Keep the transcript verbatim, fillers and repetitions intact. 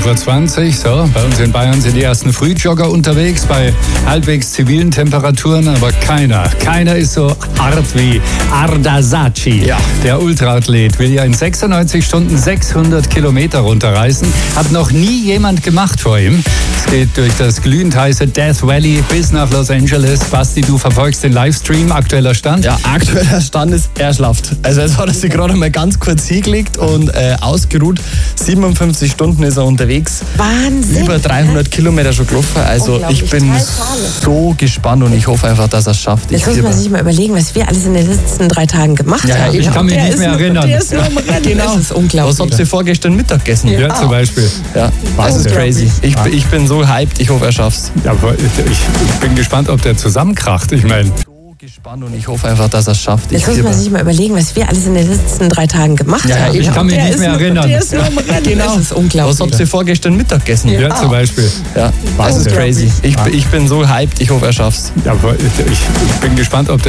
Uhr zwanzig. So, bei uns in Bayern sind die ersten Frühjogger unterwegs bei halbwegs zivilen Temperaturen, aber keiner, keiner ist so hart wie Arda Saci. Ja. Der Ultraathlet will ja in sechsundneunzig Stunden sechshundert Kilometer runterreißen. Hat noch nie jemand gemacht vor ihm. Es geht durch das glühend heiße Death Valley bis nach Los Angeles. Basti, du verfolgst den Livestream. Aktueller Stand? Ja, aktueller Stand ist, er schlaft. Also jetzt hat er sich gerade mal ganz kurz hingelegt und äh, ausgeruht. siebenundfünfzig Stunden ist er unterwegs. Wahnsinn. Über dreihundert Kilometer schon gelaufen. Also ich bin so gespannt und ich hoffe einfach, dass er es schafft. Jetzt Ich muss man fieber. sich mal überlegen, was wir alles in den letzten drei Tagen gemacht Ja, ja, haben. ich kann mich Der nicht ist mehr nur- erinnern. Der ist nur am Rennen. Genau. Das ist unglaublich. Was habt ihr vorgestern Mittag gegessen? Ja, zum Beispiel. Ja, das ist crazy. Ich, Ah. bin- ich bin so hyped, ich hoffe, er schafft's. Ja, aber ich, ich bin gespannt, ob der zusammenkracht. Ich meine, So gespannt und ich hoffe einfach, dass er es schafft. Ich Jetzt muss man fieber. sich mal überlegen, was wir alles in den letzten drei Tagen gemacht Ja, ja, haben. ich kann mich Der nicht ist mehr nur- erinnern. Der ist nur am Rennen. Genau. Das ist unglaublich. Was habt ihr vorgestern Mittag gegessen? ja, zum Beispiel. Ja, das ist Wahnsinn. crazy. Ich, Ah. ich bin so hyped, ich hoffe, er schafft's. Ja, aber ich, ich bin gespannt, ob der